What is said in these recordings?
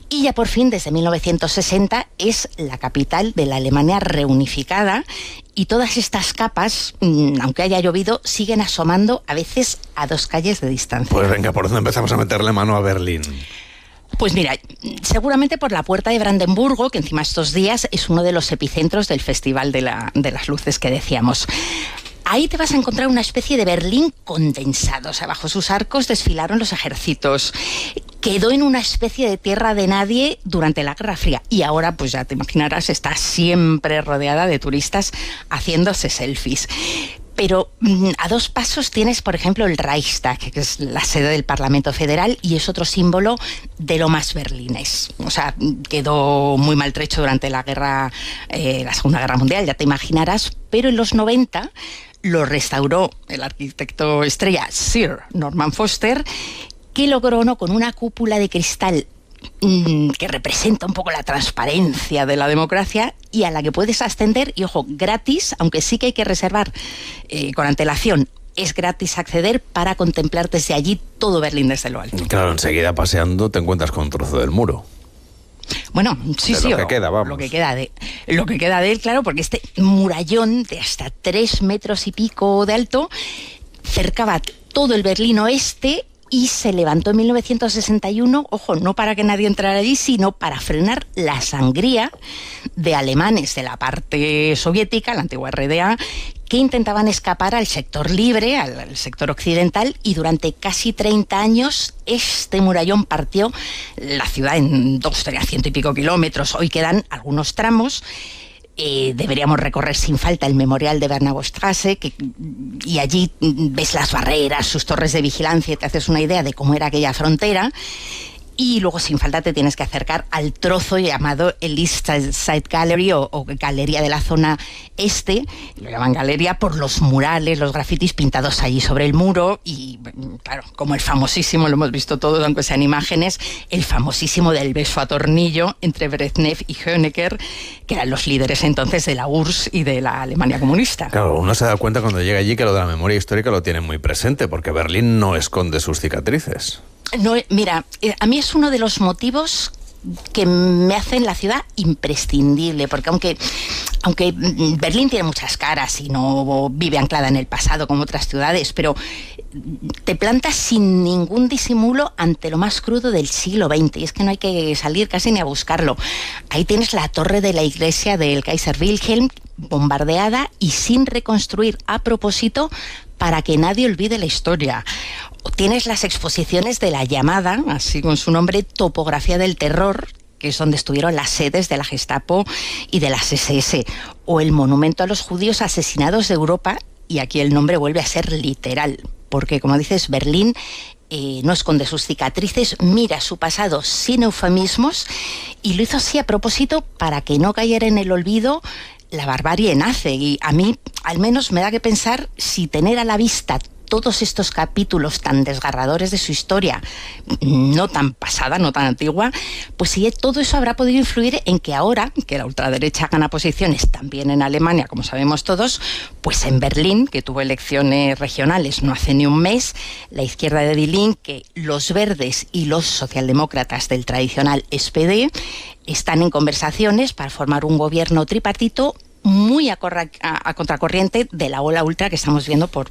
Y ya por fin, desde 1960, es la capital de la Alemania reunificada, y todas estas capas, aunque haya llovido, siguen asomando a veces a 2 calles de distancia. Pues venga, ¿por dónde empezamos a meterle mano a Berlín? Pues mira, seguramente por la Puerta de Brandenburgo, que encima estos días es uno de los epicentros del Festival de las Luces que decíamos. Ahí te vas a encontrar una especie de Berlín condensado. O sea, bajo sus arcos desfilaron los ejércitos. Quedó en una especie de tierra de nadie durante la Guerra Fría. Y ahora, pues ya te imaginarás, está siempre rodeada de turistas haciéndose selfies. Pero a 2 pasos tienes, por ejemplo, el Reichstag, que es la sede del Parlamento Federal y es otro símbolo de lo más berlinés. O sea, quedó muy maltrecho durante la Segunda Guerra Mundial, ya te imaginarás, pero en los 90 lo restauró el arquitecto estrella Sir Norman Foster, que logró, ¿no?, con una cúpula de cristal que representa un poco la transparencia de la democracia y a la que puedes ascender, y ojo, gratis, aunque sí que hay que reservar con antelación. Es gratis acceder para contemplar desde allí todo Berlín desde lo alto. Claro, enseguida paseando te encuentras con un trozo del muro. Bueno, sí, de sí. Lo que queda, vamos. Lo que queda de él, claro, porque este murallón de hasta 3 metros y pico de alto cercaba todo el Berlín Oeste y se levantó en 1961, ojo, no para que nadie entrara allí, sino para frenar la sangría de alemanes de la parte soviética, la antigua RDA, que intentaban escapar al sector libre, al sector occidental, y durante casi 30 años este murallón partió la ciudad en 100 y pico kilómetros. Hoy quedan algunos tramos. Deberíamos recorrer sin falta el memorial de Bernauer Straße, y allí ves las barreras, sus torres de vigilancia, y te haces una idea de cómo era aquella frontera. Y luego sin falta te tienes que acercar al trozo llamado el East Side Gallery o Galería de la Zona Este. Lo llaman galería por los murales, los grafitis pintados allí sobre el muro. Y claro, como el famosísimo, lo hemos visto todos, aunque sean imágenes, el famosísimo del beso a tornillo entre Brezhnev y Honecker, que eran los líderes entonces de la URSS y de la Alemania comunista. Claro, uno se da cuenta cuando llega allí que lo de la memoria histórica lo tiene muy presente, porque Berlín no esconde sus cicatrices. No, mira, a mí es uno de los motivos que me hacen la ciudad imprescindible, porque aunque Berlín tiene muchas caras y no vive anclada en el pasado como otras ciudades, pero te plantas sin ningún disimulo ante lo más crudo del siglo XX, y es que no hay que salir casi ni a buscarlo. Ahí tienes la torre de la iglesia del Kaiser Wilhelm bombardeada y sin reconstruir a propósito para que nadie olvide la historia. Tienes las exposiciones de la llamada, así con su nombre, Topografía del Terror, que es donde estuvieron las sedes de la Gestapo y de las SS, o el Monumento a los Judíos Asesinados de Europa, y aquí el nombre vuelve a ser literal, porque, como dices, Berlín no esconde sus cicatrices, mira su pasado sin eufemismos, y lo hizo así a propósito para que no cayera en el olvido la barbarie nazi. Y a mí, al menos, me da que pensar si tener a la vista todos estos capítulos tan desgarradores de su historia, no tan pasada, no tan antigua, pues si todo eso habrá podido influir en que ahora, que la ultraderecha gana posiciones también en Alemania, como sabemos todos, pues en Berlín, que tuvo elecciones regionales no hace ni un mes, la izquierda de Die Linke, los verdes y los socialdemócratas del tradicional SPD están en conversaciones para formar un gobierno tripartito muy a contracorriente de la ola ultra que estamos viendo por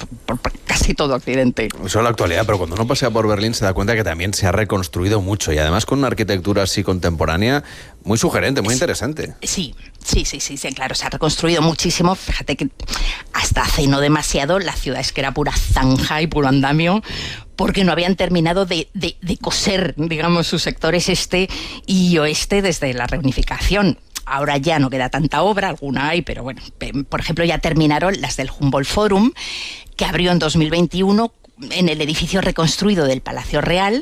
casi todo Occidente. Eso es la actualidad, pero cuando uno pasea por Berlín se da cuenta que también se ha reconstruido mucho, y además con una arquitectura así contemporánea muy sugerente, muy interesante. Sí, claro, se ha reconstruido muchísimo. Fíjate que hasta hace no demasiado la ciudad es que era pura zanja y puro andamio, porque no habían terminado de coser, digamos, sus sectores este y oeste desde la reunificación. Ahora ya no queda tanta obra, alguna hay, pero bueno, por ejemplo, ya terminaron las del Humboldt Forum, que abrió en 2021 en el edificio reconstruido del Palacio Real,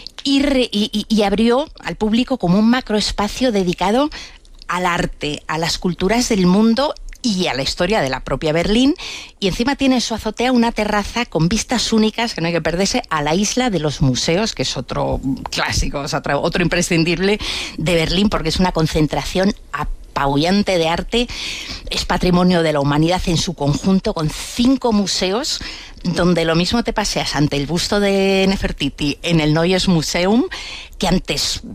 y abrió al público como un macroespacio dedicado al arte, a las culturas del mundo y a la historia de la propia Berlín, y encima tiene en su azotea una terraza con vistas únicas, que no hay que perderse, a la isla de los museos, que es otro clásico, o sea, otro imprescindible de Berlín, porque es una concentración apabullante de arte. Es patrimonio de la humanidad en su conjunto, con 5 museos, donde lo mismo te paseas ante el busto de Nefertiti en el Neues Museum, que antes